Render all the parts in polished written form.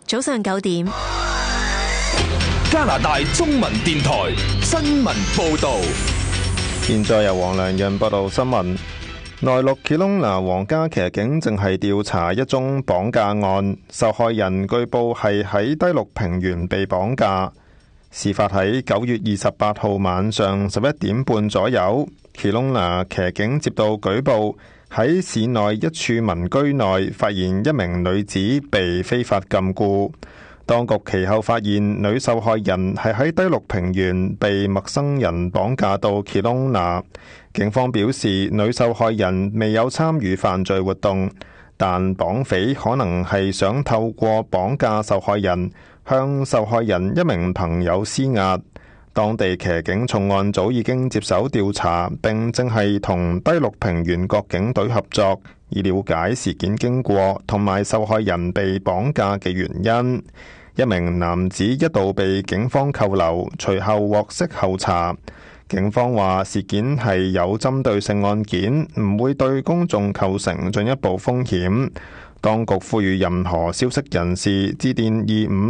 早上9點， 加拿大中文電台新聞報道。 現在由黃良潤報道新聞。內陸基隆拿皇家騎警正係調查一宗綁架案，受害人據報係喺低陸平原被綁架。事發喺9月28號晚上11點半左右，基隆拿騎警接到舉報，喺市內一處民居內發現一名女子被非法禁錮。當局其後發現女受害人係喺低陸平原被陌生人綁架到基隆拿。警方表示，女受害人未有參與犯罪活動，但綁匪可能係想透過綁架受害人向受害人一名朋友施壓。當地騎警重案組已經接手調查，並正係同低陸平原國警隊合作，以了解事件經過同埋受害人被綁架嘅原因。一名男子一度被警方扣留，隨後獲釋候查。警方話事件係有針對性案件，唔會對公眾構成進一步風險。當局呼籲任何消息人士致電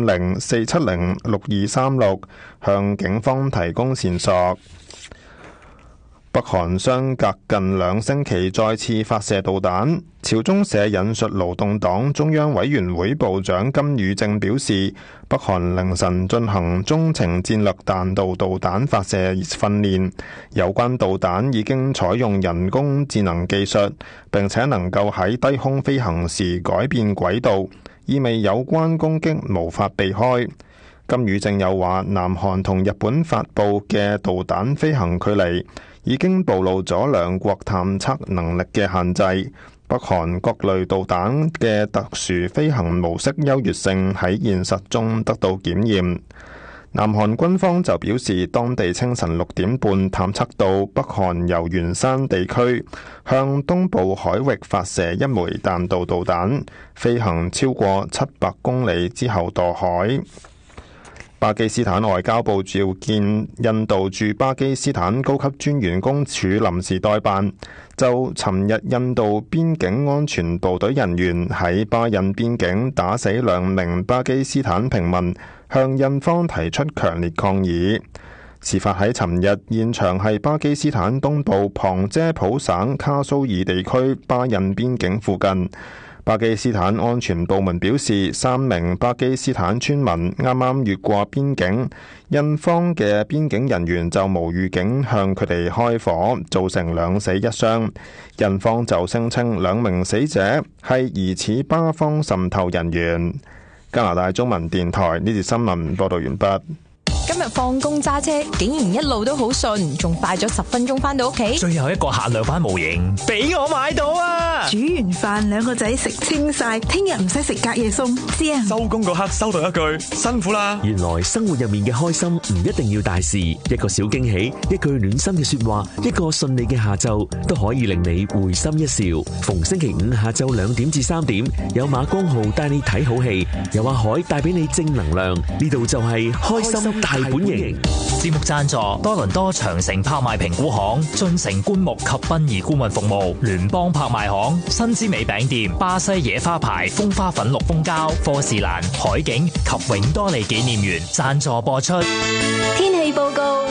250-470-6236，向警方提供線索。北韓相隔近2星期再次發射導彈。朝中社引述勞動黨中央委員會部長金宇正表示，北韓凌晨進行中程戰略彈道導彈發射訓練，有關導彈已經採用人工智能技術，並且能夠喺低空飛行時改變軌道，意味有關攻擊無法避開。金宇正又話，南韓同日本發布嘅導彈飛行距離已經暴露咗兩國探測能力嘅限制。北韓各類導彈嘅特殊飛行模式優越性喺現實中得到檢驗。南韓軍方就表示，當地清晨6點半探測到北韓由元山地區向東部海域發射一枚彈道導彈，飛行超過700公里之後墮海。巴基斯坦外交部召見印度駐巴基斯坦高級專員公署臨時代辦，就尋日印度邊境安全部隊人員喺巴印邊境打死2名巴基斯坦平民，向印方提出強烈抗議。事發喺尋日，現場係巴基斯坦東部旁遮普省卡蘇爾地區巴印邊境附近。巴基斯坦安全部門表示，3名巴基斯坦村民啱啱越過邊境，印方嘅邊境人員就無預警向佢哋開火，造成2死1傷。印方就聲稱2名死者係疑似巴方滲透人員。加拿大中文電台呢節新聞報道完畢。 今日放工揸車，竟然一路都好順，仲快咗10分鐘返到屋企。 最後一個限量版模型俾我買到啊！ 煮完飯2個仔食清晒，聽日唔使食隔夜餸。知啊！ 收工嗰刻收到一句辛苦啦。原來生活入面嘅開心唔一定要大事，一個小驚喜，一句暖心嘅說話，一個順利嘅下晝，都可以令你會心一笑。逢星期五下晝2點至3點，有馬光浩帶你睇好戲，有阿海帶俾你正能量。呢度就係開心大本營。節目贊助多倫多長城拍賣評估行、進城棺木及殯儀顧問服務、聯邦拍賣行、新之美餅店、巴西野花牌、風花粉綠蜂膠、科士蘭、海景及永多利紀念園贊助播出。 天氣報告。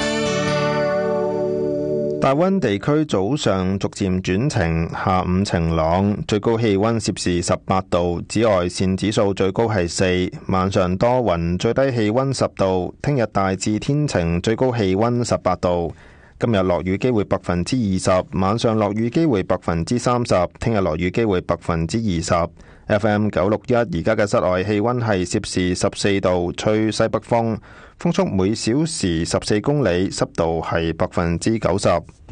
大溫地區早上逐漸轉晴，下午晴朗，最高氣溫攝氏18度，紫外線指數最高係4，晚上多雲，最低氣溫10度。聽日大致天晴，最高氣溫18度。今日落雨機會20%，晚上落雨機會30%，聽日落雨機會20%。FM 961，而家嘅室外氣溫係攝氏14度，吹西北風，風速每小時14公里，濕度係90%。